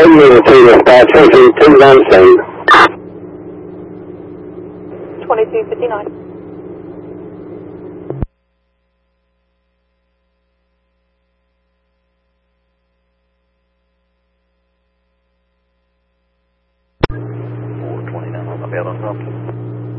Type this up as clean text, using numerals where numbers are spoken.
Ending to dispatch, 22 Lansing. 2259. I'll be out on top.